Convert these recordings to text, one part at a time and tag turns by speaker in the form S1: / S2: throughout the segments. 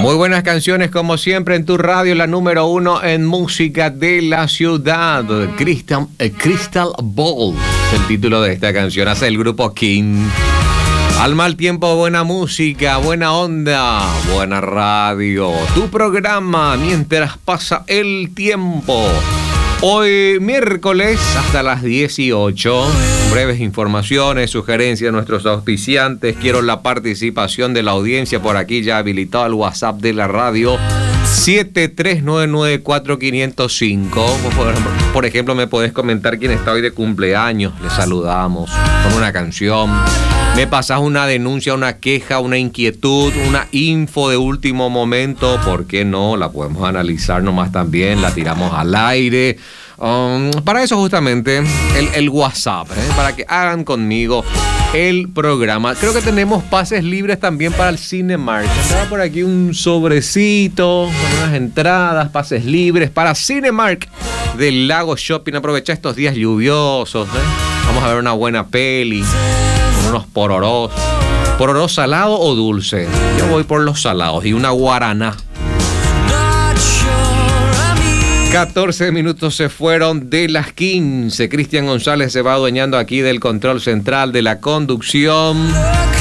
S1: Muy buenas canciones como siempre en tu radio, la número 1 en música de la ciudad. Crystal Ball es el título de esta canción, hace el grupo King. Al mal tiempo, buena música, buena onda, buena radio. Tu programa mientras pasa el tiempo. Hoy miércoles hasta las 18. Breves informaciones, sugerencias de nuestros auspiciantes. Quiero la participación de la audiencia por aquí ya habilitado el WhatsApp de la radio 73994-505. Por ejemplo, me podés comentar quién está hoy de cumpleaños. Le saludamos con una canción. Me pasás una denuncia, una queja, una inquietud, una info de último momento. ¿Por qué no? La podemos analizar nomás también. La tiramos al aire. Para eso justamente el WhatsApp, para que hagan conmigo el programa. Creo que tenemos pases libres también para el Cinemark. Estaba por aquí un sobrecito con unas entradas, pases libres para Cinemark del Lago Shopping. Aprovecha estos días lluviosos. Vamos a ver una buena peli con unos pororós. ¿Pororó salado o dulce? Yo voy por los salados y una guaraná. 14 minutos se fueron de las 15. Cristian González se va adueñando aquí del control central de la conducción.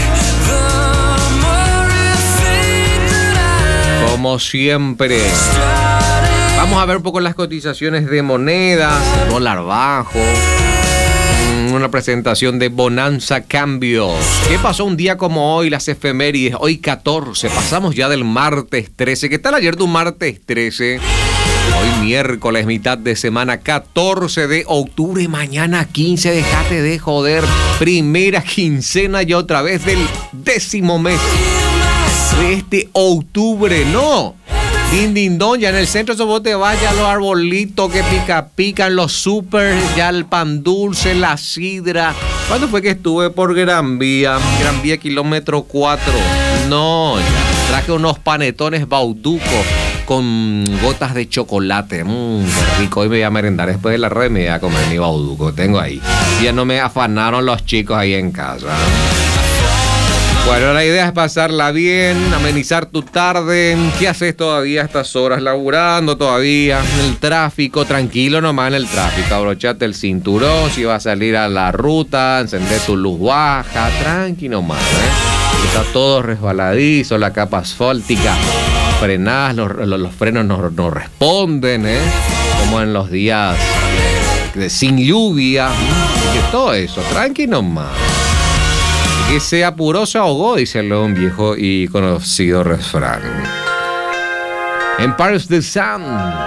S1: Como siempre. Vamos a ver un poco las cotizaciones de monedas. Dólar bajo. Una presentación de Bonanza Cambios. ¿Qué pasó un día como hoy? Las efemérides. Hoy 14. Pasamos ya del martes 13. ¿Qué tal ayer tu martes 13? Hoy miércoles, mitad de semana, 14 de octubre. Mañana 15. Déjate de joder. Primera quincena y otra vez del 10º mes de este octubre. No. Din, din, don, ya en el centro eso vos te vas, ya los arbolitos que pican, los super, ya el pan dulce, la sidra. ¿Cuándo fue que estuve por Gran Vía? Gran Vía kilómetro 4. No, ya traje unos panetones bauducos con gotas de chocolate. Qué rico. Hoy me voy a merendar después de la red, me voy a comer mi bauduco. Tengo ahí. Ya no me afanaron los chicos ahí en casa. Bueno, la idea es pasarla bien, amenizar tu tarde. ¿Qué haces todavía a estas horas? Laburando todavía en el tráfico. Tranquilo nomás en el tráfico. Abrochate el cinturón. Si vas a salir a la ruta, encender tu luz baja. Tranqui nomás, Está todo resbaladizo, la capa asfáltica. Frenás, los frenos no responden, como en los días sin lluvia. Y todo eso, tranqui nomás. Que se apuró, se ahogó, dice un viejo y conocido refrán. Empire's the Sun.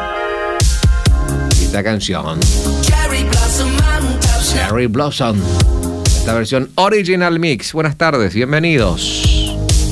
S1: Esta canción. Cherry Blossom. Esta versión original mix. Buenas tardes, bienvenidos.